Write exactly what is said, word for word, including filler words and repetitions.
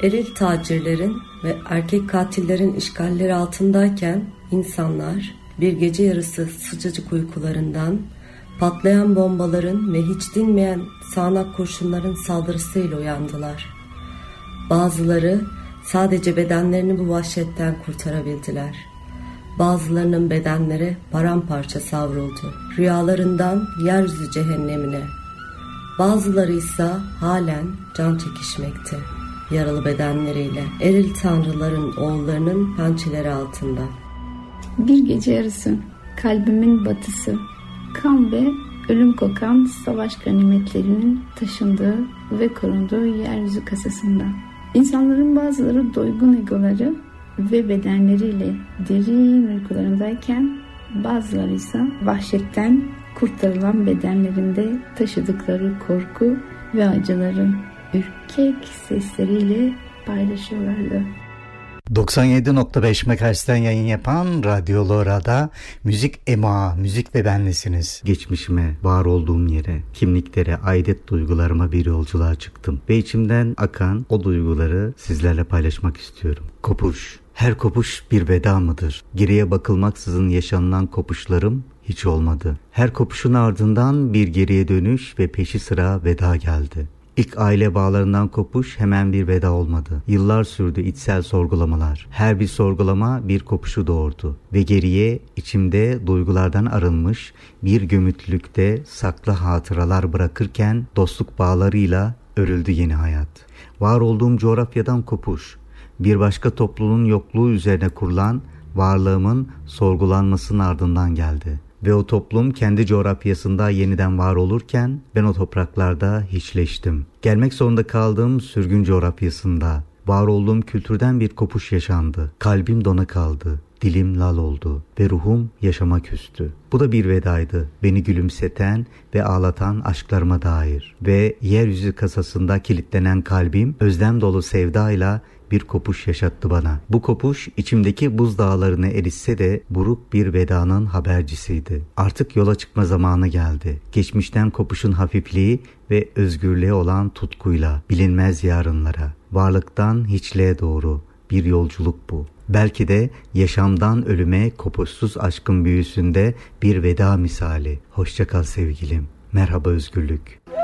Eril tacirlerin ve erkek katillerin işgalleri altındayken insanlar bir gece yarısı sıcacık uykularından patlayan bombaların ve hiç dinmeyen sağanak kurşunların saldırısıyla uyandılar. Bazıları sadece bedenlerini bu vahşetten kurtarabildiler. Bazılarının bedenleri paramparça savruldu. Rüyalarından yeryüzü cehennemine. Bazıları ise halen can çekişmekte. Yaralı bedenleriyle eril tanrıların oğullarının pençeleri altında. Bir gece yarısı kalbimin batısı, kan ve ölüm kokan savaş ganimetlerinin taşındığı ve korunduğu yeryüzü kasasında. İnsanların bazıları doygun egoları ve bedenleriyle derin uykularındayken bazıları ise vahşetten kurtarılan bedenlerinde taşıdıkları korku ve acıları ürkek sesleriyle paylaşıyorlardı. doksan yedi nokta beş megahertz'ten yayın yapan Radyo Lora'da Müzik Ema, müzik ve benlesiniz. Geçmişime, var olduğum yere, kimliklere, aidet duygularıma bir yolculuğa çıktım. Ve içimden akan o duyguları sizlerle paylaşmak istiyorum. Kopuş. Her kopuş bir veda mıdır? Geriye bakılmaksızın yaşanılan kopuşlarım hiç olmadı. Her kopuşun ardından bir geriye dönüş ve peşi sıra veda geldi. İlk aile bağlarından kopuş hemen bir veda olmadı. Yıllar sürdü içsel sorgulamalar. Her bir sorgulama bir kopuşu doğurdu. Ve geriye içimde duygulardan arınmış bir gömütlükte saklı hatıralar bırakırken dostluk bağlarıyla örüldü yeni hayat. Var olduğum coğrafyadan kopuş. Bir başka topluluğun yokluğu üzerine kurulan varlığımın sorgulanmasının ardından geldi. Ve o toplum kendi coğrafyasında yeniden var olurken ben o topraklarda hiçleştim. Gelmek zorunda kaldığım sürgün coğrafyasında var olduğum kültürden bir kopuş yaşandı. Kalbim dona kaldı, dilim lal oldu ve ruhum yaşama küstü. Bu da bir vedaydı. Beni gülümseten ve ağlatan aşklarıma dair. Ve yeryüzü kasasında kilitlenen kalbim özlem dolu sevdayla bir kopuş yaşattı bana. Bu kopuş içimdeki buzdağlarını eritse de buruk bir vedanın habercisiydi. Artık yola çıkma zamanı geldi. Geçmişten kopuşun hafifliği ve özgürlüğe olan tutkuyla bilinmez yarınlara, varlıktan hiçliğe doğru bir yolculuk bu. Belki de yaşamdan ölüme kopuşsuz aşkın büyüsünde bir veda misali. Hoşça kal sevgilim. Merhaba özgürlük.